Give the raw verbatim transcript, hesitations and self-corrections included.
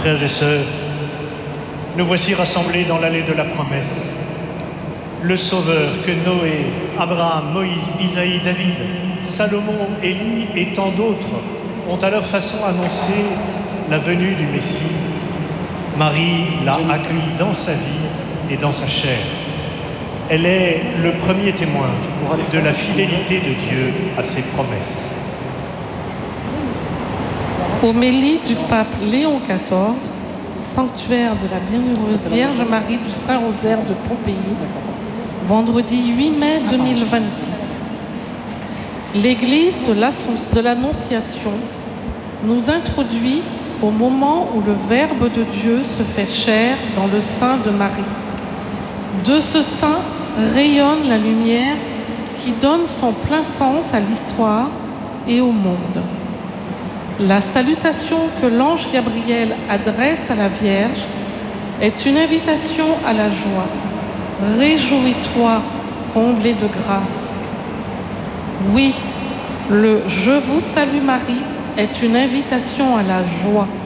Frères et sœurs, nous voici rassemblés dans l'allée de la promesse. Le Sauveur que Noé, Abraham, Moïse, Isaïe, David, Salomon, Élie et tant d'autres ont à leur façon annoncé la venue du Messie. Marie l'a accueilli dans sa vie et dans sa chair. Elle est le premier témoin de la fidélité de Dieu à ses promesses. Homélie du pape Léon quatorze, sanctuaire de la Bienheureuse Vierge Marie du Saint-Rosaire de Pompéi, vendredi huit mai deux mille vingt-six. L'Église de l'Annonciation nous introduit au moment où le Verbe de Dieu se fait chair dans le sein de Marie. De ce sein rayonne la lumière qui donne son plein sens à l'histoire et au monde. La salutation que l'ange Gabriel adresse à la Vierge est une invitation à la joie. Réjouis-toi, comblée de grâce. Oui, le « Je vous salue Marie » est une invitation à la joie.